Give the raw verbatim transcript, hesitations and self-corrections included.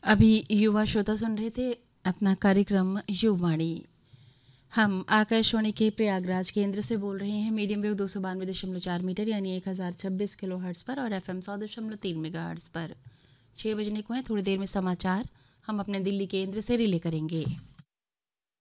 अभी युवा श्रोता सुन रहे थे अपना कार्यक्रम युववाणी। हम आकाशवाणी के प्रयागराज केंद्र से बोल रहे हैं मीडियम वेव दो सौ बानवे दशमलव चार मीटर यानी एक हज़ार छब्बीस किलो हर्ट्ज़ पर और एफ एम सौ दशमलव तीन मेगा हर्ट्ज़ पर। छः बजने को है, थोड़ी देर में समाचार हम अपने दिल्ली केंद्र से रिले करेंगे।